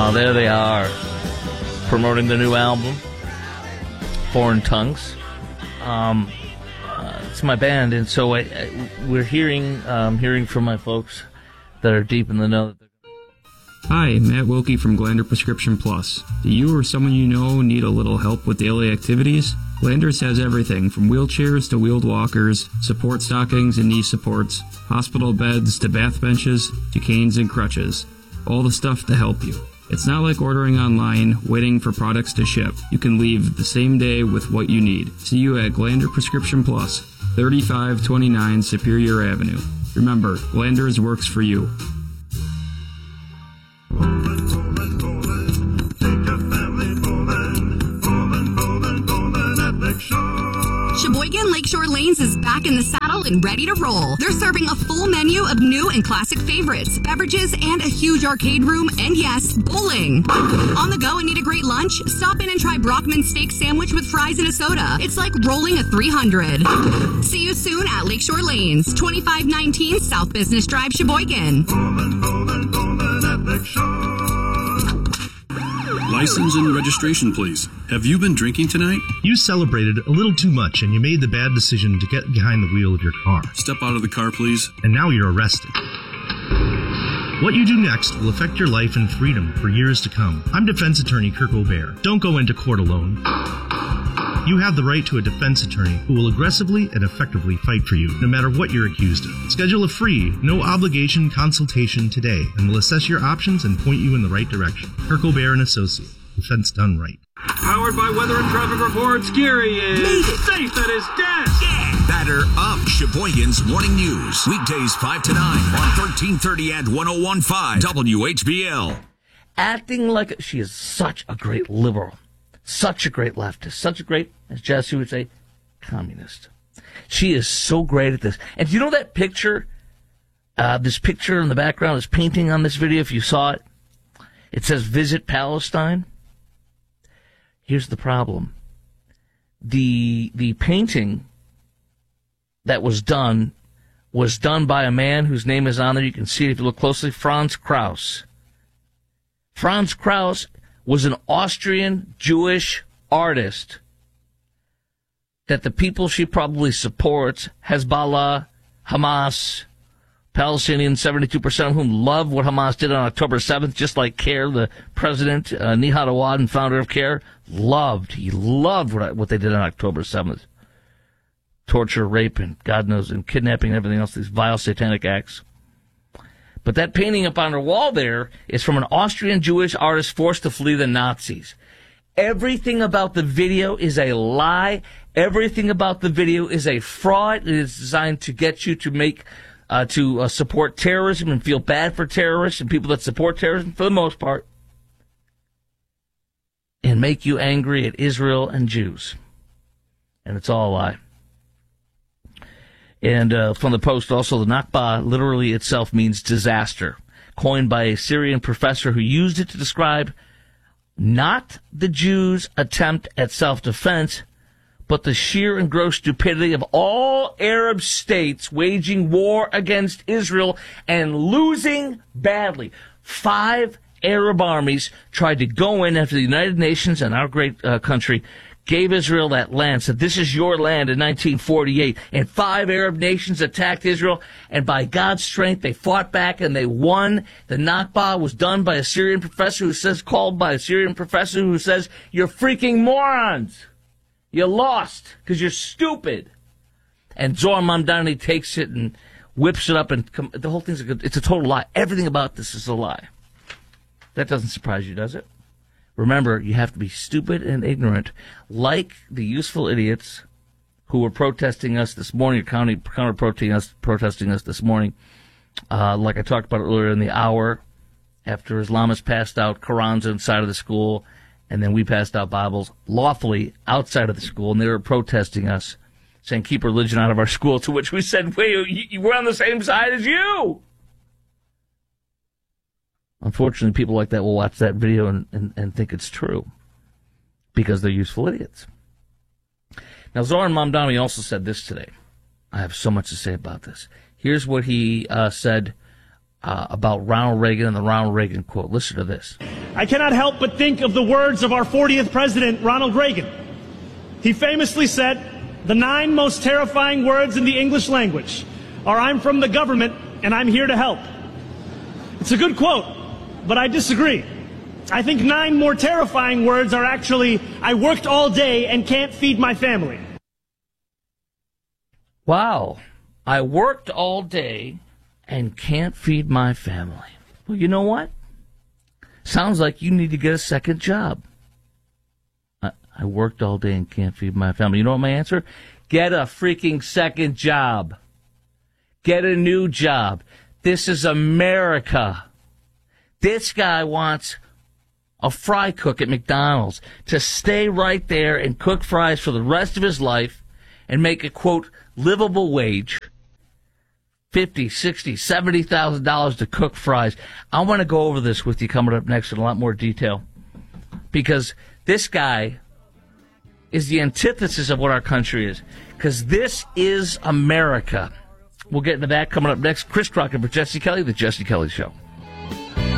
There they are, promoting the new album, Foreign Tongues. It's my band, and so we're hearing from my folks that are deep in the know. Hi, Matt Wilkie from Glander Prescription Plus. Do you or someone you know need a little help with daily activities? Glanders has everything from wheelchairs to wheeled walkers, support stockings and knee supports, hospital beds to bath benches to canes and crutches. All the stuff to help you. It's not like ordering online, waiting for products to ship. You can leave the same day with what you need. See you at Glander Prescription Plus, 3529 Superior Avenue. Remember, Glanders works for you. Sheboygan Lakeshore Lanes is back in the saddle and ready to roll. They're serving a full menu of new and classic favorites, beverages, and a huge arcade room, and yes, bowling. On the go and need a great lunch? Stop in and try Brockman's steak sandwich with fries and a soda. It's like rolling a 300. See you soon at Lakeshore Lanes, 2519 South Business Drive, Sheboygan. License and registration, please. Have you been drinking tonight? You celebrated a little too much and you made the bad decision to get behind the wheel of your car. Step out of the car, please. And now you're arrested. What you do next will affect your life and freedom for years to come. I'm defense attorney Kirk O'Bear. Don't go into court alone. You have the right to a defense attorney who will aggressively and effectively fight for you, no matter what you're accused of. Schedule a free, no-obligation consultation today, and we'll assess your options and point you in the right direction. Kirk O'Bear and Associate. Defense done right. Powered by weather and traffic reports, Gary is safe at his desk. Yeah. Batter up Sheboygan's Morning News. Weekdays 5 to 9 on 1330 and 101.5 WHBL. Acting like she is such a great liberal. Such a great leftist, such a great, as Jesse would say, communist. She is so great at this. And do you know that picture, this picture in the background, this painting on this video, if you saw it? It says, Visit Palestine. Here's the problem. The painting that was done by a man whose name is on there. You can see it if you look closely, Franz Krauss. Franz Krauss was an Austrian Jewish artist that the people she probably supports, Hezbollah, Hamas, Palestinians, 72% of whom love what Hamas did on October 7th, just like CARE, the president, Nihad Awad, and founder of CARE, loved what they did on October 7th. Torture, rape, and God knows, and kidnapping and everything else, these vile satanic acts. But that painting up on her wall there is from an Austrian Jewish artist forced to flee the Nazis. Everything about the video is a lie. Everything about the video is a fraud. It is designed to get you to make, to support terrorism and feel bad for terrorists and people that support terrorism for the most part. And make you angry at Israel and Jews. And it's all a lie. And from the Post, also, the Nakba literally itself means disaster, coined by a Syrian professor who used it to describe not the Jews' attempt at self-defense, but the sheer and gross stupidity of all Arab states waging war against Israel and losing badly. 5 Arab armies tried to go in after the United Nations and our great country gave Israel that land, said this is your land in 1948, and 5 Arab nations attacked Israel, and by God's strength they fought back and they won. The Nakba was done by a Syrian professor who says, you're freaking morons. You lost because you're stupid. And Zohar Mamdani takes it and whips it up, and the whole thing's it's a total lie. Everything about this is a lie. That doesn't surprise you, does it? Remember, you have to be stupid and ignorant, like the useful idiots who were protesting us this morning, protesting us this morning, like I talked about earlier in the hour, after Islamists passed out Qurans inside of the school, and then we passed out Bibles lawfully outside of the school, and they were protesting us, saying, keep religion out of our school, to which we said, wait, we're on the same side as you! Unfortunately, people like that will watch that video and think it's true because they're useful idiots. Now, Zohar Mamdani also said this today. I have so much to say about this. Here's what he said about Ronald Reagan and the Ronald Reagan quote. Listen to this. I cannot help but think of the words of our 40th president, Ronald Reagan. He famously said, "The 9 most terrifying words in the English language are I'm from the government and I'm here to help." It's a good quote, but I disagree. I think 9 more terrifying words are actually, I worked all day and can't feed my family. Wow. I worked all day and can't feed my family. Well, you know what? Sounds like you need to get a second job. I worked all day and can't feed my family. You know what my answer? Get a freaking second job. Get a new job. This is America. This guy wants a fry cook at McDonald's to stay right there and cook fries for the rest of his life and make a, quote, livable wage. $50,000, $60,000, $70,000 to cook fries. I want to go over this with you coming up next in a lot more detail, because this guy is the antithesis of what our country is, because this is America. We'll get into that coming up next. Chris Crockett for Jesse Kelly, The Jesse Kelly Show.